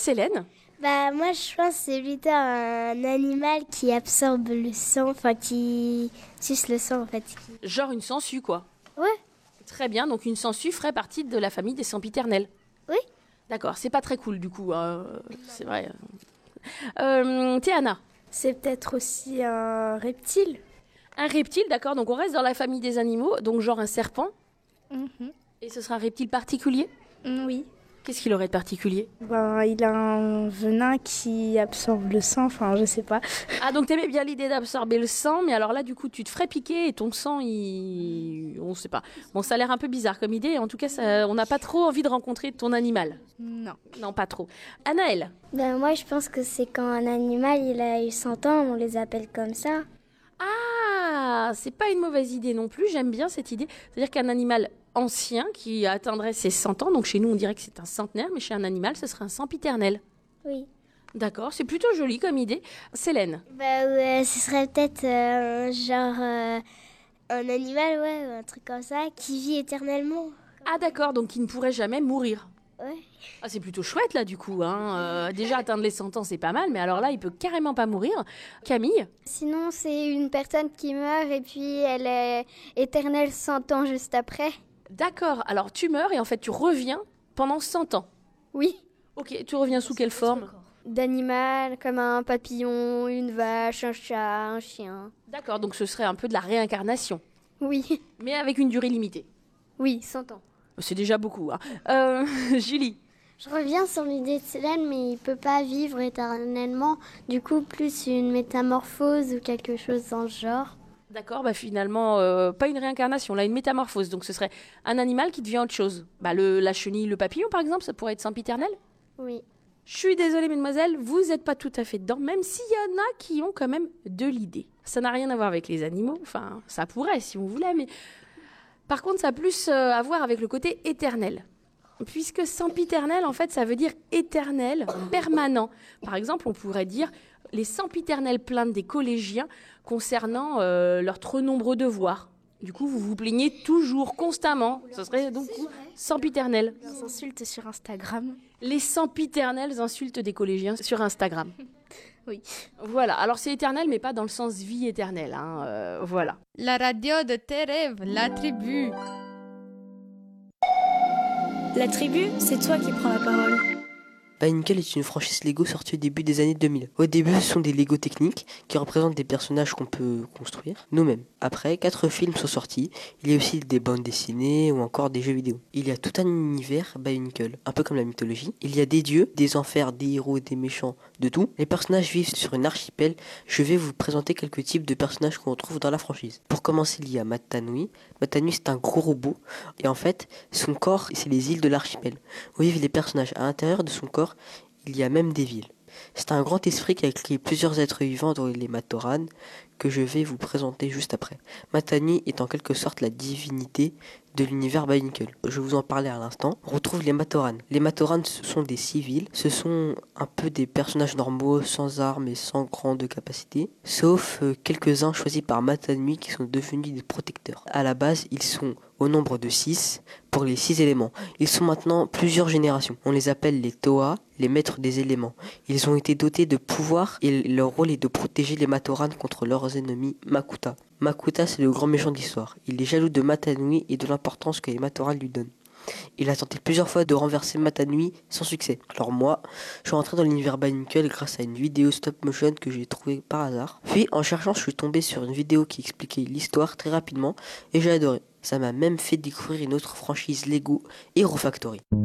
Célène? Moi je pense que c'est plutôt un animal qui absorbe le sang, enfin qui suce le sang en fait. Genre une sangsue, quoi. Ouais. Très bien, donc une sangsue ferait partie de la famille des sempiternels. Oui. D'accord, c'est pas très cool du coup, c'est vrai. Théana? C'est peut-être aussi un reptile. Un reptile, d'accord, donc on reste dans la famille des animaux, donc genre un serpent. Et ce sera un reptile particulier? Oui. Qu'est-ce qu'il aurait de particulier? Il a un venin qui absorbe le sang, enfin je sais pas. Ah, donc t'aimais bien l'idée d'absorber le sang, mais alors là du coup tu te ferais piquer et ton sang, on sait pas. Bon, ça a l'air un peu bizarre comme idée, en tout cas on n'a pas trop envie de rencontrer ton animal. Non. Non, pas trop. Anaëlle? Moi je pense que c'est quand un animal il a eu 100 ans, on les appelle comme ça. Ah, c'est pas une mauvaise idée non plus, j'aime bien cette idée. C'est-à-dire qu'un animal ancien qui atteindrait ses 100 ans, donc chez nous on dirait que c'est un centenaire, mais chez un animal ce serait un sempiternel. Oui. D'accord, c'est plutôt joli comme idée. Célène? Ce serait peut-être un animal, ouais, un truc comme ça, qui vit éternellement. Ah d'accord, donc qui ne pourrait jamais mourir. Ouais. Ah, c'est plutôt chouette là du coup, hein. Déjà atteindre les 100 ans c'est pas mal, mais alors là il peut carrément pas mourir. Camille? Sinon, c'est une personne qui meurt et puis elle est éternelle 100 ans juste après. D'accord, alors tu meurs et en fait tu reviens pendant 100 ans. Oui. Ok, tu reviens sous quelle forme? D'animal, comme un papillon, une vache, un chat, un chien. D'accord, donc ce serait un peu de la réincarnation, Oui. mais avec une durée limitée. Oui, 100 ans. C'est déjà beaucoup, hein. Julie? Je reviens sur l'idée de Célène, mais il peut pas vivre éternellement. Du coup, plus une métamorphose ou quelque chose dans le genre. D'accord, finalement, pas une réincarnation, là une métamorphose. Donc ce serait un animal qui devient autre chose. La chenille, le papillon par exemple, ça pourrait être sempiternel. Oui. Je suis désolée mesdemoiselles, vous n'êtes pas tout à fait dedans, même s'il y en a qui ont quand même de l'idée. Ça n'a rien à voir avec les animaux, enfin ça pourrait si on voulait, mais par contre ça a plus à voir avec le côté éternel. Puisque sempiternel, en fait, ça veut dire éternel, permanent. Par exemple, on pourrait dire les sempiternelles plaintes des collégiens concernant leurs trop nombreux devoirs. Du coup, vous vous plaignez toujours, constamment. Ce serait donc sempiternel. Les insultes sur Instagram. Les sempiternelles insultes des collégiens sur Instagram. Oui. Voilà, alors c'est éternel, mais pas dans le sens vie éternelle. Voilà. La radio de tes rêves, la tribu. La tribu, c'est toi qui prends la parole. Bionicle est une franchise Lego sortie au début des années 2000. Au début, ce sont des Lego techniques qui représentent des personnages qu'on peut construire nous-mêmes. Après, 4 films sont sortis. Il y a aussi des bandes dessinées ou encore des jeux vidéo. Il y a tout un univers Bionicle, un peu comme la mythologie. Il y a des dieux, des enfers, des héros, des méchants, de tout. Les personnages vivent sur une archipel. Je vais vous présenter quelques types de personnages qu'on retrouve dans la franchise. Pour commencer, il y a Matanui. Matanui, c'est un gros robot. Et en fait, son corps, c'est les îles de l'archipel, où vivent les personnages. À l'intérieur de son corps, il y a même des villes. C'est un grand esprit qui a créé plusieurs êtres vivants dont les Matoran, que je vais vous présenter juste après. Matani est en quelque sorte la divinité de l'univers Bionicle. Je vous en parlais à l'instant. On retrouve les Matoran. Les Matoran, ce sont des civils. Ce sont un peu des personnages normaux, sans armes et sans grande capacité. Sauf quelques-uns choisis par Matanui qui sont devenus des protecteurs. À la base, ils sont au nombre de 6 pour les 6 éléments. Ils sont maintenant plusieurs générations. On les appelle les Toa, les maîtres des éléments. Ils ont été dotés de pouvoirs et leur rôle est de protéger les Matoran contre leurs ennemis Makuta. Makuta, c'est le grand méchant de l'histoire. Il est jaloux de Matanui et de l'importance que les Matoran lui donnent. Il a tenté plusieurs fois de renverser Matanui sans succès. Alors moi, je suis rentré dans l'univers Bionicle grâce à une vidéo stop motion que j'ai trouvée par hasard. Puis en cherchant, je suis tombé sur une vidéo qui expliquait l'histoire très rapidement et j'ai adoré. Ça m'a même fait découvrir une autre franchise Lego, Hero Factory.